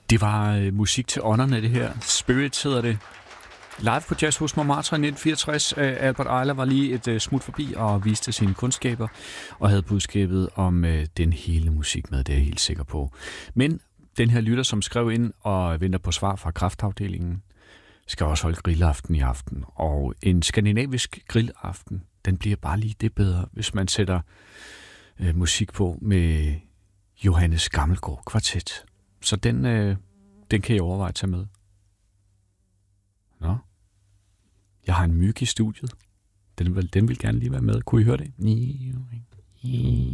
Det var musik til ånderne, det her. Spirit hedder det. Live på Jazz hos Montmartre i 1964. Albert Ayler var lige et smut forbi og viste sine kundskaber og havde budskabet om den hele musik med, det er jeg helt sikker på. Men den her lytter, som skrev ind og venter på svar fra Kræftafdelingen, skal også holde grillaften i aften. Og en skandinavisk grillaften, den bliver bare lige det bedre, hvis man sætter musik på med Johannes Gammelgaard Kvartet. Så den kan jeg overveje at tage med. Nå. Jeg har en myg i studiet. Den vil gerne lige være med. Kunne I høre det?